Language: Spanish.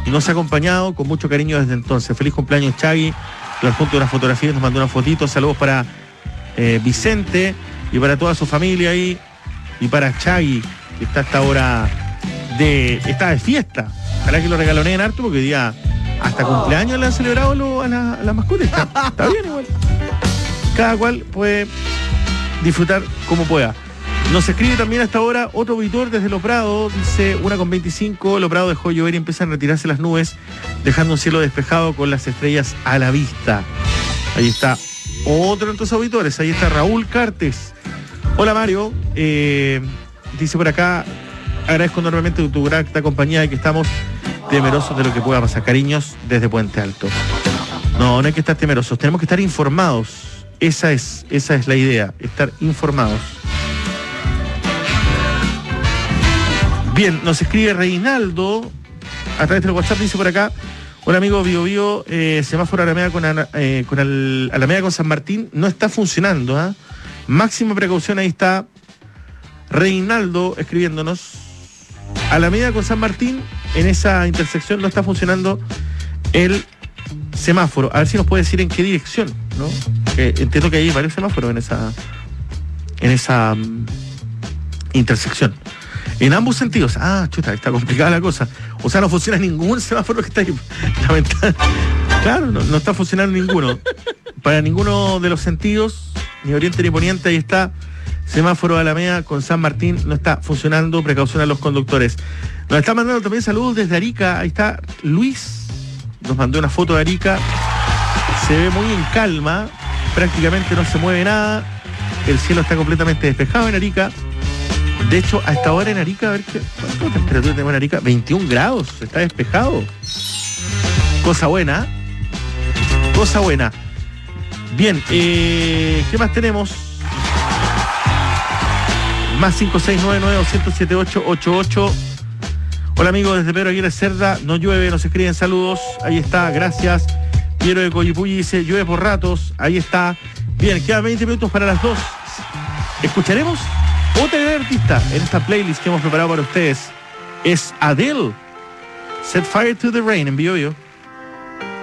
y nos ha acompañado con mucho cariño desde entonces. Feliz cumpleaños, Chagui. Al punto de una fotografía nos mandó una fotito. Saludos para Vicente y para toda su familia ahí, y para Chagui, que está a esta hora está de fiesta. Ojalá que lo regaloneen harto, porque hoy día hasta cumpleaños le han celebrado a la mascota. Está bien igual. Cada cual puede disfrutar como pueda. Nos escribe también hasta ahora otro auditor desde Los Prados. Dice 1:25, Los Prados dejó llover y empiezan a retirarse las nubes, dejando un cielo despejado con las estrellas a la vista. Ahí está otro de nuestros auditores. Ahí está Raúl Cartes. Hola Mario, dice por acá, agradezco enormemente tu grata compañía y que estamos temerosos de lo que pueda pasar. Cariños desde Puente Alto. No hay que estar temerosos, tenemos que estar informados. Esa es la idea, estar informados. Bien, nos escribe Reinaldo a través del WhatsApp, dice por acá: hola amigo Bio Bio, semáforo Alameda con Alameda con San Martín no está funcionando, ¿eh? Máxima precaución, ahí está Reinaldo escribiéndonos. Alameda con San Martín, en esa intersección no está funcionando el semáforo. A ver si nos puede decir en qué dirección, ¿no? Entiendo que hay varios semáforos en esa intersección. En ambos sentidos. Ah, chuta, está complicada la cosa. O sea, no funciona ningún semáforo que está ahí. Lamentable. Claro, no está funcionando ninguno. Para ninguno de los sentidos, ni oriente ni poniente, ahí está. Semáforo de Alameda con San Martín no está funcionando. Precaución a los conductores. Nos está mandando también saludos desde Arica. Ahí está Luis. Nos mandó una foto de Arica. Se ve muy en calma. Prácticamente no se mueve nada. El cielo está completamente despejado en Arica. De hecho, a esta hora en Arica, a ver ¿cuánta temperatura tenemos en Arica? 21 grados, está despejado. Cosa buena. Cosa buena. Bien, ¿qué más tenemos? Más 5699-207-888. Hola amigos, desde Pedro Aguirre Cerda, no llueve, nos escriben saludos. Ahí está, gracias. Piero de Coyipulli dice, llueve por ratos. Ahí está. Bien, quedan 20 minutos para las 2. ¿Escucharemos? Otra gran artista en esta playlist que hemos preparado para ustedes es Adele. Set Fire to the Rain en Bio Bio.